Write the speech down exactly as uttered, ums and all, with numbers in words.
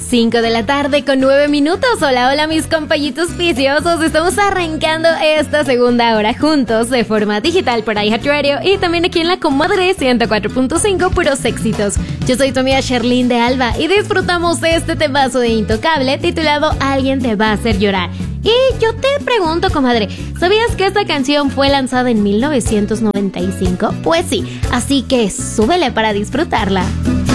cinco de la tarde con nueve minutos. Hola, hola mis compañitos viciosos. Estamos arrancando esta segunda hora juntos de forma digital por iHeartRadio y también aquí en la Comadre ciento cuatro punto cinco, puros éxitos. Yo soy tu amiga Sherlyn de Alba y disfrutamos de este temazo de Intocable titulado Alguien te va a hacer llorar. Y yo te pregunto, comadre, ¿sabías que esta canción fue lanzada en mil novecientos noventa y cinco? Pues sí, así que súbele para disfrutarla.